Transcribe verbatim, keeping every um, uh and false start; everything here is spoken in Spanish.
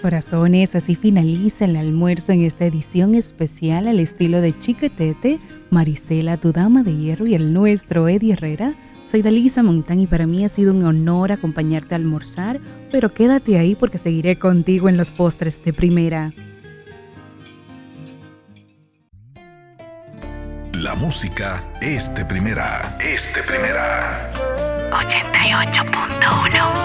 Corazones, así finaliza el almuerzo en esta edición especial al estilo de Chiquetete, Marisela, tu dama de hierro y el nuestro Eddie Herrera. Soy Dalisa Montán y para mí ha sido un honor acompañarte a almorzar, pero quédate ahí porque seguiré contigo en los postres de primera. La música es de primera, es de primera. ochenta y ocho punto uno